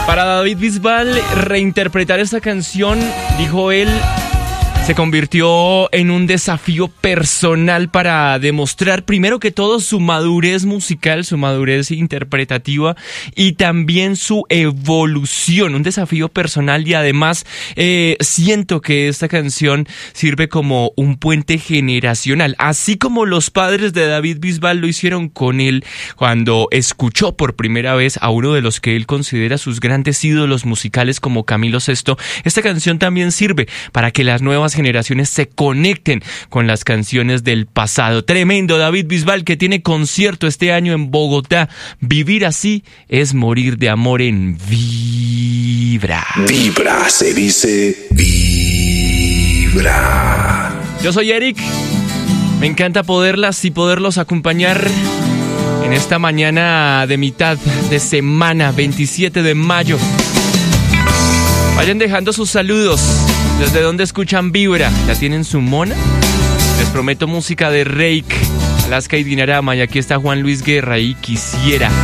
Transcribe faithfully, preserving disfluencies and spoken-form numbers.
Para David Bisbal, reinterpretar esta canción, dijo él, se convirtió en un desafío personal para demostrar primero que todo su madurez musical, su madurez interpretativa y también su evolución, un desafío personal y además eh, siento que esta canción sirve como un puente generacional, así como los padres de David Bisbal lo hicieron con él cuando escuchó por primera vez a uno de los que él considera sus grandes ídolos musicales como Camilo Sesto. Esta canción también sirve para que las nuevas generaciones se conecten con las canciones del pasado. Tremendo David Bisbal, que tiene concierto este año en Bogotá. Vivir así es morir de amor en Vibra. Vibra, se dice Vibra. Yo soy Eric. Me encanta poderlas y poderlos acompañar en esta mañana de mitad de semana, veintisiete de mayo. Vayan dejando sus saludos. ¿Desde dónde escuchan Vibra? ¿Ya tienen su mona? Les prometo música de Reik, Alaska y Dinarama. Y aquí está Juan Luis Guerra y Quisiera.